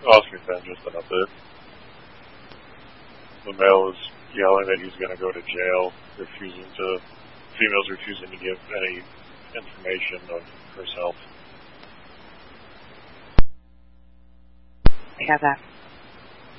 Oscar 10, just an update. The male is yelling that he's going to go to jail, females refusing to give any information of herself. I have that.